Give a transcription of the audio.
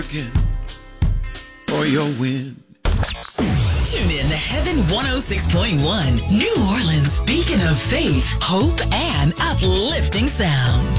Again for your win. Tune in to Heaven 106.1, New Orleans' beacon of faith, hope, and uplifting sounds.